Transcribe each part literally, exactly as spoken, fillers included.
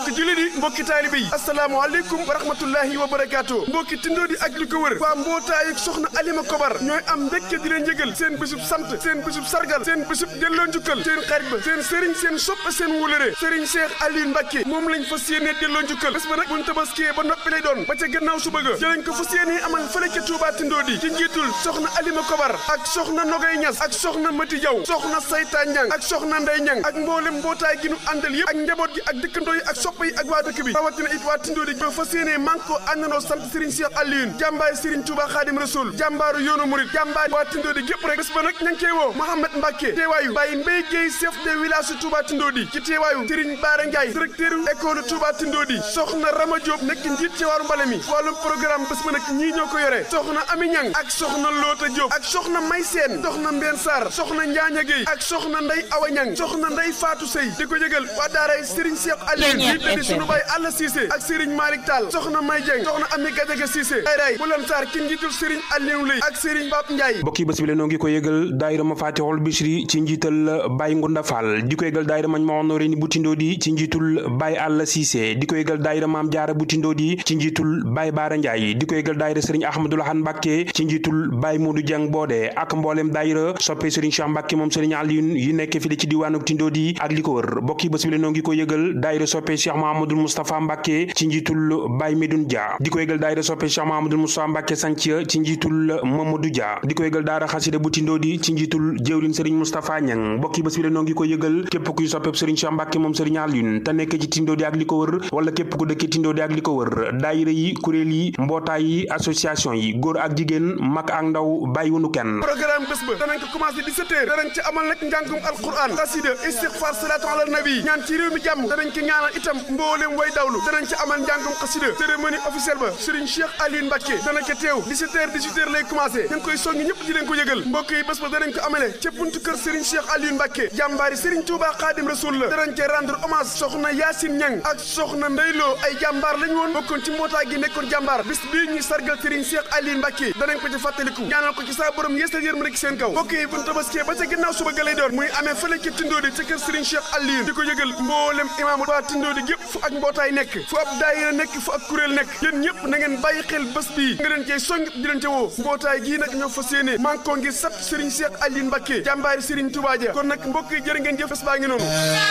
mbokki jullit yi mbokki taalibe yi asalaamaaleykum wa rahmatullahi wa barakaatu mbokki Tindodi ak li ko wër waa mbootaayu soxna Alima Kobar ñooy am mbégte di leen yëgal seen bésub sant seen bésub sargal seen bésub delloo njukkal seen xarit ba seen sëriñ seen soppe seen wulëre sëriñ Cheikh Aliou Mbacké moom lañ fas yéene delloo njukkal bés ba nag buñ tabaskee ba noppi lay doon ba ca gannaaw suba ga jëlañ ko fas yéene amal fële ca Touba Tindodi ci njiitul soxna Alima Kobar ak soxna Nogay Ñas ak soxna Mati Jaw soxna Sayta Ñang ak soxna Ndey Ñang ak mboolem mbootaay gi nu àndal yëpp ak njaboot gi ak dëkkandoo yi ak soppe yi ak waa dëkk bi rawatina it waa Tindodi ba fas yéene man ko àndandoo sant sëriñ Cheikh Aliou jàmbaay sëriñ Touba Khadim Rasoul jàmbaaru yoonu murid jàmbaar waa Tindodi gépp rek bés ba nag ña ngi koy woo Mouhamed Mbacké teewaayu Baye Mbaye Guèye chef de village su Touba Tindodi ci teewaayu sëriñ Baara Ndiaye directeur école Touba Tindodi soxna Rama Diop nekk njiit ci waaru mbale mi wàllum programme bés ba nag ñii ñoo ko yore soxna Ami Ñang ak soxna Loota Diop ak soxna May Seen soxna Mbeen Sarr soxna Njaaña Guèye ak soxna Ndey Awa Ñang soxna Ndey Fatou Sey di ko yëgal waa daaray sëriñ Cheikh Aliou njiit di sunu baay Alla Cissé ak sëriñ Malick Tall soxna May Dieng soxna Ami Gadiaga Cissé ay ray bu lan Sarr ki njiitul sëriñ Aliou Lay ak sëriñ Bab Ndiaye mbokk yi bés bi le noo ngi ko yëgal daayira Mafatihul Bichri ci njiital Baye Ngunda Fall di ko yëgal daayira Mañ ma honoré bu Tindodi ci njiitul Baye Alla Cissé di ko yëgal daayira Maam Jaara bu Tindodi ci njiitul Baye Baara Ndiaye di ko yëgal daayira sëriñ Ahmadou Lahane Mbacké ci njiitul Baye Modou Dieng Bodé ak mboolem daayira soppe sëriñ Cheikh Mbacké moom sëriñ Aliou yi nekk fii ci diwaanu Tindodi ak li ko wër mbokk yi bés bi le noo ngi ko yëgal daayira soppe Cheikh Mahamadou Moustapha Mbacké ci njiitul Baye Medoune Dia di ko yëgal daayira soppe Cheikh Mahamadou Moustapha Mbacké Santhia ci njiitul Mamadou Dia di ko yëgal daara xasida bu Tindodi ci njiitul jëwlin sëriñ Moustapha Niang mbokk yi bés bi le noo ngi ko yëgal képp kuy soppeb sëriñ Cheikh Mbacké moom sëriñ Aliou te nekk ci Tindodi ak li ko wër wala képp ku dëkk Tindodi ak li ko wër daayira yi kuréel yi mbootaay yi association yi góor ak jigéen mag ak ndaw bàyyiwunu kenn programme bés ba danañ ko commencé dix-sept heures danañ ci amal nag njàngum alquran xasida istighfar salatu ala nabi ñaan ci réew mi jàmm danañ ko ñaanal itam mboolem way dawlu danañ ci amal njàngum xasida cérémonie officielle ba sëriñ Cheikh Aliou Mbacké dana ca teew dix-sept heures dix-huit heures lay commencé ñu ngi koy soññ ñëpp di leen ko yëgal mbokk yi bés ba danañ ko amale ca buntu kër sëriñ Cheikh Aliou Mbacké jàmbaari sëriñ Touba Khadim Rasoul la danañ ca rendre hommage soxna Yacine Niang ak soxna Ndeyloo ay jàmbaar lañ woon bokkoon ci mbootaay gi nekkoon jàmbaar bis bii ñuy sargal sëriñ Cheikh Aliou Mbacké danañ ko ci fàttaliku ñaanal ko ci saa borom yeesal yërmande ci seen kaw mbokk yi buñ tabaskee ba ca ginnaaw suba ga lay doon muy amee fële ca Tindodi ca kër sëriñ Cheikh Aliou di ko yëgal mboolem imaamu waa Tindodi gépp fu ak mbootaay nekk fu ab daayira nekk fu ak kuréel nekk yéen ñëpp na ngeen bàyyi xel bés bii nga leen cey soññ di leen ca woo mbootaay gii nag ñoo fas yéene man ko ngir sat sëriñ Cheikh Aliou Mbacké jàmbaari sëriñ Touba ja kon nag mbokk yi jërë ngeen jëf bés baa ngi noonu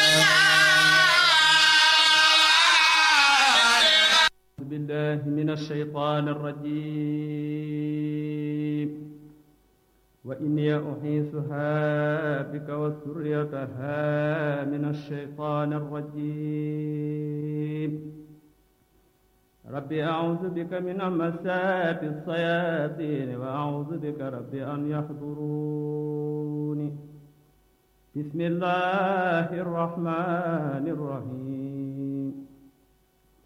billahi minash shaytanir rajim wa inni uhiisuha bika wa surriyataha minash shaytanir rajim rabbi a'udhu bika min amasati as-sayatin wa a'udhu bika rabbi an yahduruni bismillahir rahmanir rahim